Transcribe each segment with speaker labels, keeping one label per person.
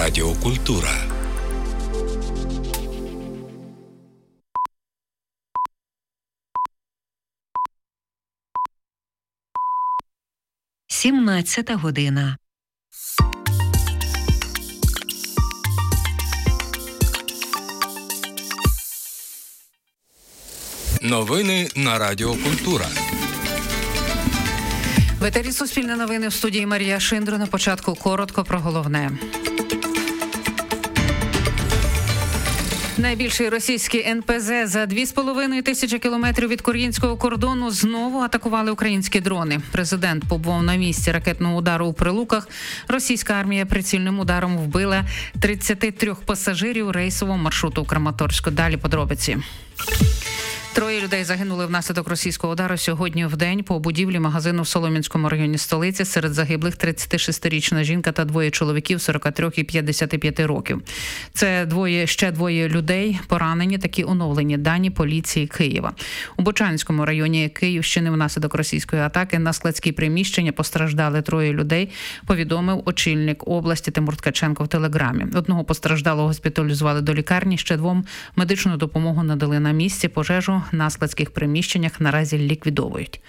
Speaker 1: Радіокультура.
Speaker 2: Сімнадцята година.
Speaker 1: Новини на Радіокультура.
Speaker 3: В етері Суспільне новини, в студії Марія Шиндро. На початку коротко про головне. Найбільший російський НПЗ за 2,5 тисячі кілометрів від українського кордону знову атакували українські дрони. Президент побував на місці ракетного удару у Прилуках. Російська армія прицільним ударом вбила 33 пасажирів рейсового маршруту у Краматорську. Далі подробиці. 3 людей загинули внаслідок російського удару сьогодні в день по будівлі магазину в Солом'янському районі столиці. Серед загиблих 36-річна жінка та 2 чоловіків 43 і 55 років. Це ще двоє людей поранені, такі оновлені дані поліції Києва. У Бучанському районі Київщини внаслідок російської атаки на складські приміщення постраждали 3 людей, повідомив очільник області Тимур Ткаченко в телеграмі. Одного постраждалого госпіталізували до лікарні, ще 2 медичну допомогу надали на місці. Пожежу на складських приміщеннях наразі ліквідовують.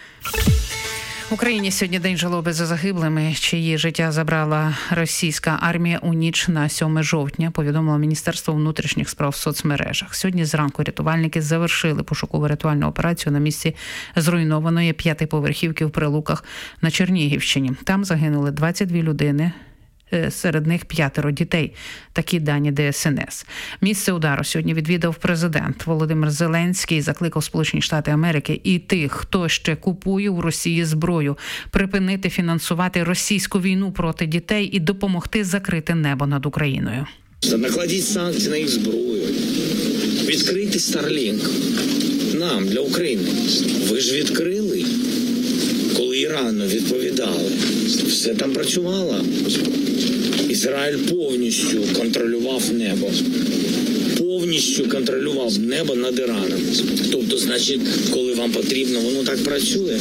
Speaker 3: В Україні сьогодні день жалоби за загиблими, чиї життя забрала російська армія у ніч на 7 жовтня, повідомило Міністерство внутрішніх справ в соцмережах. Сьогодні зранку рятувальники завершили пошукову рятувальну операцію на місці зруйнованої 5-поверхівки в Прилуках на Чернігівщині. Там загинули 22 людини. Серед них 5 дітей. Такі дані ДСНС. Місце удару сьогодні відвідав президент Володимир Зеленський, закликав Сполучені Штати Америки і тих, хто ще купує у Росії зброю, припинити фінансувати російську війну проти дітей і допомогти закрити небо над Україною.
Speaker 4: Накладіть санкції на їх зброю. Відкрийте Starlink. Нам, для України. Ви ж відкрили, коли Ірану відповідали. Все там працювало. Ізраїль повністю контролював небо. Повністю контролював небо над Іраном. Тобто, значить, коли вам потрібно, воно так працює.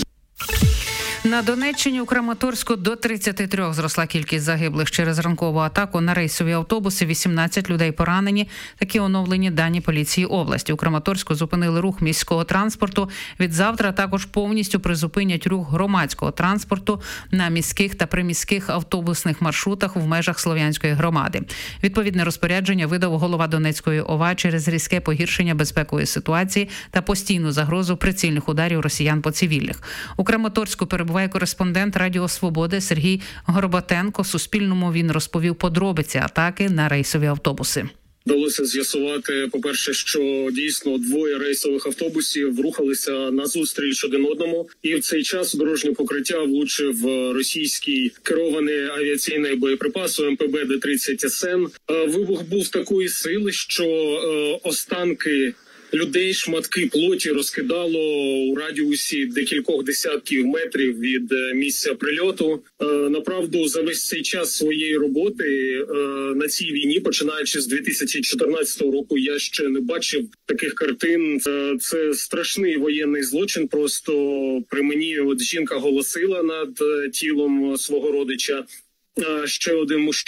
Speaker 3: На Донеччині у Краматорську до 33 зросла кількість загиблих через ранкову атаку на рейсові автобуси. 18 людей поранені. Такі оновлені дані поліції області. У Краматорську зупинили рух міського транспорту. Від завтра також повністю призупинять рух громадського транспорту на міських та приміських автобусних маршрутах в межах Слов'янської громади. Відповідне розпорядження видав голова Донецької ОВА через різке погіршення безпекової ситуації та постійну загрозу прицільних ударів росіян по цивільних. У Краматорську перебуває кореспондент Радіо Свободи Сергій Горбатенко. Суспільному він розповів подробиці атаки на рейсові автобуси.
Speaker 5: Вдалося з'ясувати, по-перше, що дійсно 2 рейсових автобусів рухалися назустріч один одному. І в цей час дорожнє покриття влучив російський керований авіаційний боєприпас МПБ Д-30 СН. Вибух був такої сили, що останки людей, шматки плоті розкидало у радіусі декількох десятків метрів від місця прильоту. Направду, за весь цей час своєї роботи на цій війні, починаючи з 2014 року, я ще не бачив таких картин. Це страшний воєнний злочин. Просто при мені жінка голосила над тілом свого родича. Ще один мужчина